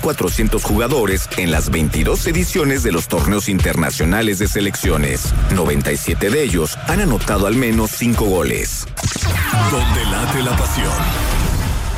2.400 jugadores en las 22 ediciones de los torneos internacionales de selecciones. 97 de ellos han anotado al menos 5 goles. Donde late la pasión.